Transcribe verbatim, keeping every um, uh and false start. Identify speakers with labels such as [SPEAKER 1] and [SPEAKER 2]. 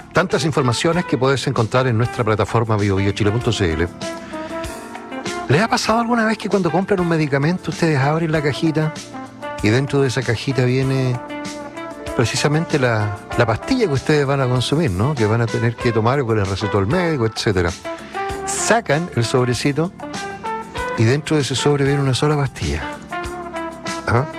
[SPEAKER 1] tantas informaciones que puedes encontrar en nuestra plataforma bio bio chile punto c l. ¿Les ha pasado alguna vez que cuando compran un medicamento ustedes abren la cajita y dentro de esa cajita viene precisamente la, la pastilla que ustedes van a consumir, ¿no? Que van a tener que tomar con el recetó el médico, etcétera? Sacan el sobrecito y dentro de ese sobre viene una sola pastilla. ¿Ah?